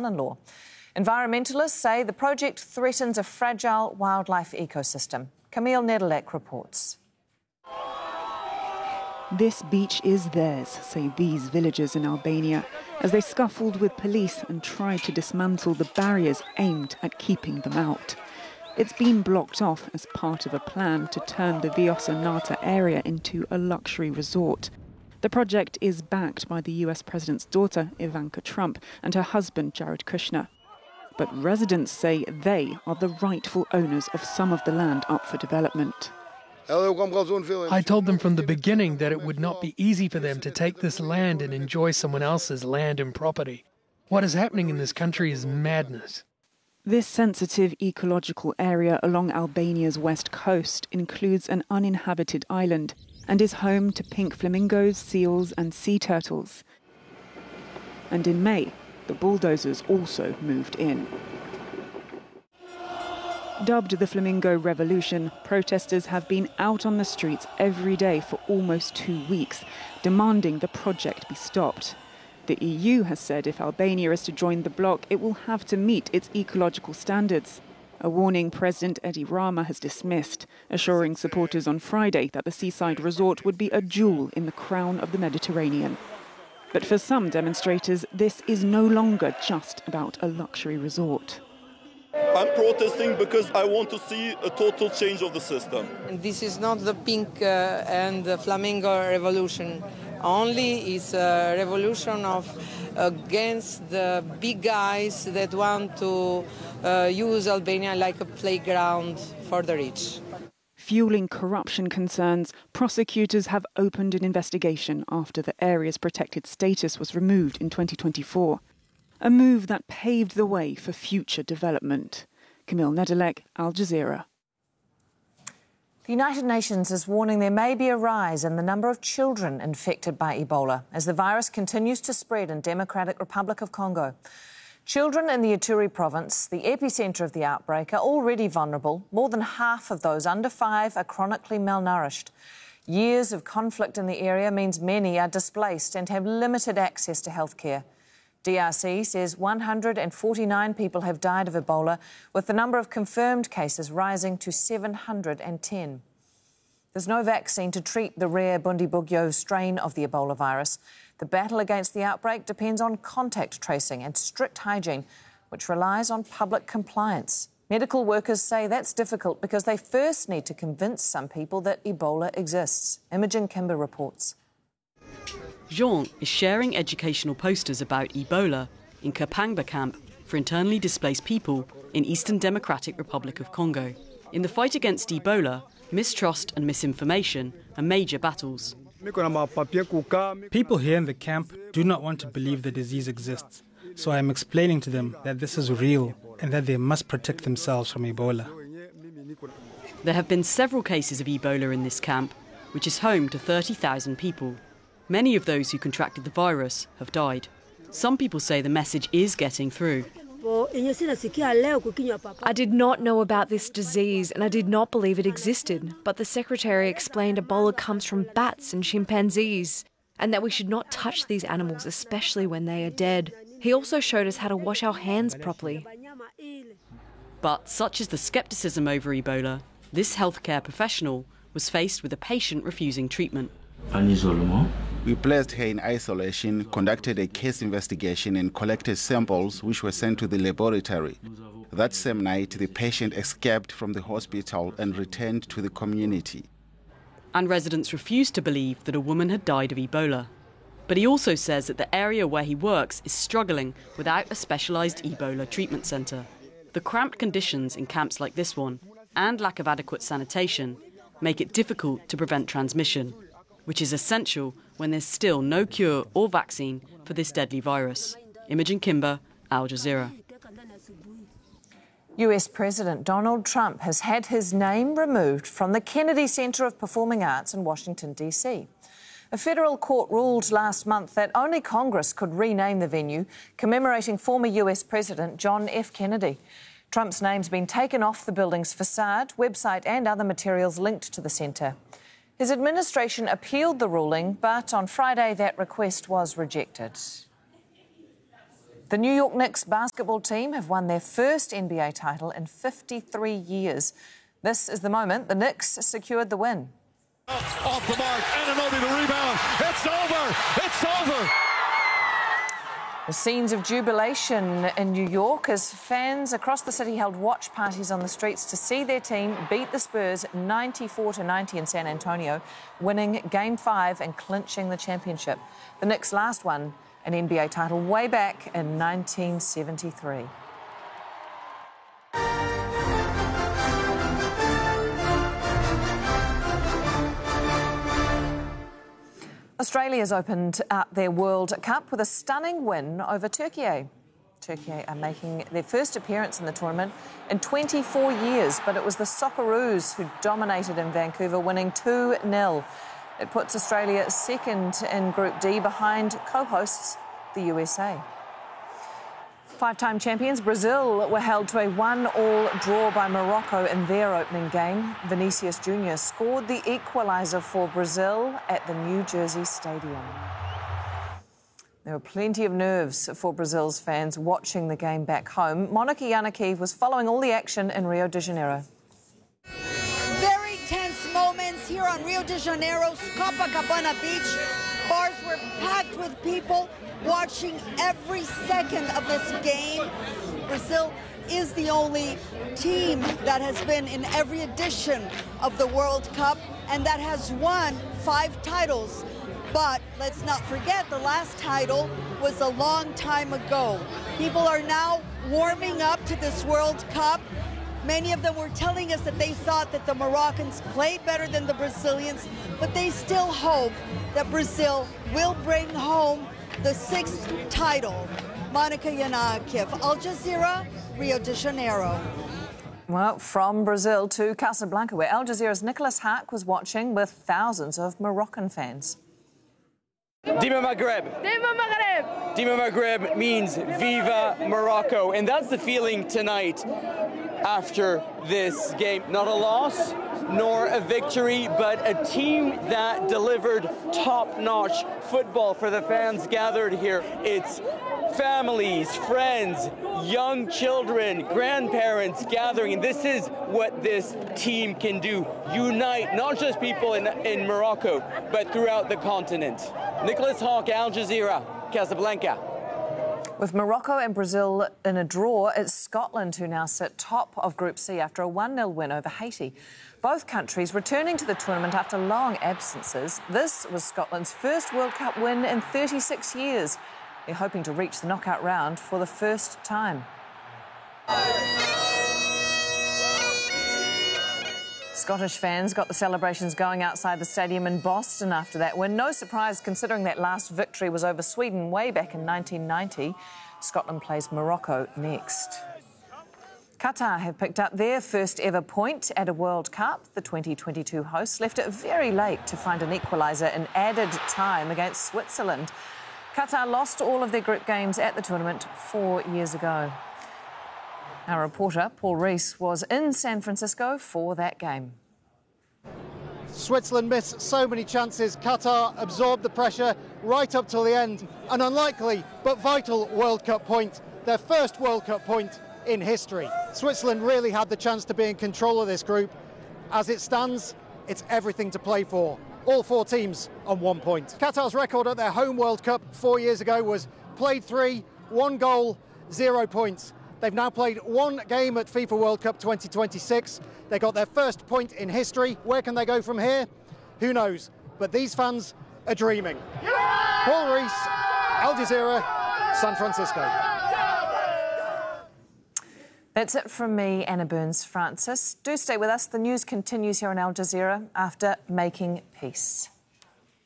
son-in-law. Environmentalists say the project threatens a fragile wildlife ecosystem. Camille Nedelec reports. This beach is theirs, say these villagers in Albania, as they scuffled with police and tried to dismantle the barriers aimed at keeping them out. It's been blocked off as part of a plan to turn the Vjosa Nata area into a luxury resort. The project is backed by the US President's daughter, Ivanka Trump, and her husband, Jared Kushner. But residents say they are the rightful owners of some of the land up for development. I told them from the beginning that it would not be easy for them to take this land and enjoy someone else's land and property. What is happening in this country is madness. This sensitive ecological area along Albania's west coast includes an uninhabited island and is home to pink flamingos, seals and sea turtles. And in May, the bulldozers also moved in. Dubbed the Flamingo Revolution, protesters have been out on the streets every day for almost 2 weeks, demanding the project be stopped. The EU has said if Albania is to join the bloc, it will have to meet its ecological standards. A warning President Edi Rama has dismissed, assuring supporters on Friday that the seaside resort would be a jewel in the crown of the Mediterranean. But for some demonstrators, this is no longer just about a luxury resort. I'm protesting because I want to see a total change of the system. This is not the pink and the flamingo revolution only. It's a revolution against the big guys that want to use Albania like a playground for the rich. Fueling corruption concerns, prosecutors have opened an investigation after the area's protected status was removed in 2024. A move that paved the way for future development. Camille Nedelec, Al Jazeera. The United Nations is warning there may be a rise in the number of children infected by Ebola as the virus continues to spread in Democratic Republic of Congo. Children in the Ituri province, the epicentre of the outbreak, are already vulnerable. More than half of those under 5 are chronically malnourished. Years of conflict in the area means many are displaced and have limited access to healthcare. DRC says 149 people have died of Ebola, with the number of confirmed cases rising to 710. There's no vaccine to treat the rare Bundibugyo strain of the Ebola virus. The battle against the outbreak depends on contact tracing and strict hygiene, which relies on public compliance. Medical workers say that's difficult because they first need to convince some people that Ebola exists. Imogen Kimber reports. Jean is sharing educational posters about Ebola in Kapangba camp for internally displaced people in Eastern Democratic Republic of Congo. In the fight against Ebola, mistrust and misinformation are major battles. People here in the camp do not want to believe the disease exists, so I am explaining to them that this is real and that they must protect themselves from Ebola. There have been several cases of Ebola in this camp, which is home to 30,000 people. Many of those who contracted the virus have died. Some people say the message is getting through. I did not know about this disease and I did not believe it existed, but the secretary explained Ebola comes from bats and chimpanzees and that we should not touch these animals, especially when they are dead. He also showed us how to wash our hands properly. But such is the scepticism over Ebola, this healthcare professional was faced with a patient refusing treatment. We placed her in isolation, conducted a case investigation and collected samples which were sent to the laboratory. That same night, the patient escaped from the hospital and returned to the community. And residents refused to believe that a woman had died of Ebola. But he also says that the area where he works is struggling without a specialised Ebola treatment centre. The cramped conditions in camps like this one and lack of adequate sanitation make it difficult to prevent transmission, which is essential when there's still no cure or vaccine for this deadly virus. Imogen Kimber, Al Jazeera. US President Donald Trump has had his name removed from the Kennedy Center of Performing Arts in Washington, D.C. A federal court ruled last month that only Congress could rename the venue, commemorating former US President John F. Kennedy. Trump's name's been taken off the building's facade, website and other materials linked to the centre. His administration appealed the ruling, but on Friday that request was rejected. The New York Knicks basketball team have won their first NBA title in 53 years. This is the moment the Knicks secured the win. Off the mark, Anunoby the rebound. It's over! It's over! The scenes of jubilation in New York as fans across the city held watch parties on the streets to see their team beat the Spurs 94-90 in San Antonio, winning Game 5 and clinching the championship. The Knicks last won an NBA title way back in 1973. Australia's opened up their World Cup with a stunning win over Turkey. Turkey are making their first appearance in the tournament in 24 years, but it was the Socceroos who dominated in Vancouver, winning 2-0. It puts Australia second in Group D behind co-hosts, the USA. Five-time champions Brazil were held to a 1-1 draw by Morocco in their opening game. Vinicius Junior scored the equaliser for Brazil at the New Jersey Stadium. There were plenty of nerves for Brazil's fans watching the game back home. Monica Yanakiv was following all the action in Rio de Janeiro. Very tense moments here on Rio de Janeiro's Copacabana Beach. Bars were packed with people watching every second of this game. Brazil is the only team that has been in every edition of the World Cup and that has won 5 titles. But let's not forget, the last title was a long time ago. People are now warming up to this World Cup. Many of them were telling us that they thought that the Moroccans played better than the Brazilians, but they still hope that Brazil will bring home the 6th title. Monica Yanakiv, Al Jazeera, Rio de Janeiro. Well, from Brazil to Casablanca, where Al Jazeera's Nicholas Haak was watching with thousands of Moroccan fans. Dima Maghreb. Dima Maghreb. Dima Maghreb means Viva Morocco, and that's the feeling tonight after this game. Not a loss, nor a victory, but a team that delivered top-notch football for the fans gathered here. It's families, friends, young children, grandparents gathering, and this is what this team can do. Unite not just people in Morocco, but throughout the continent. Nicholas Haak, Al Jazeera, Casablanca. With Morocco and Brazil in a draw, it's Scotland who now sit top of Group C after a 1-0 win over Haiti. Both countries returning to the tournament after long absences. This was Scotland's first World Cup win in 36 years. They're hoping to reach the knockout round for the first time. Scottish fans got the celebrations going outside the stadium in Boston after that win. No surprise, considering that last victory was over Sweden way back in 1990. Scotland plays Morocco next. Qatar have picked up their first ever point at a World Cup. The 2022 hosts left it very late to find an equaliser in added time against Switzerland. Qatar lost all of their group games at the tournament 4 years ago. Our reporter, Paul Rees, was in San Francisco for that game. Switzerland missed so many chances. Qatar absorbed the pressure right up till the end. An unlikely but vital World Cup point, their first World Cup point in history. Switzerland really had the chance to be in control of this group. As it stands, it's everything to play for. All 4 teams on 1 point. Qatar's record at their home World Cup 4 years ago was played 3, 1 goal, 0 points. They've now played 1 game at FIFA World Cup 2026. They got their first point in history. Where can they go from here? Who knows? But these fans are dreaming. Paul Rees, Al Jazeera, San Francisco. That's it from me, Anna Burns-Francis. Do stay with us. The news continues here on Al Jazeera after Making Peace.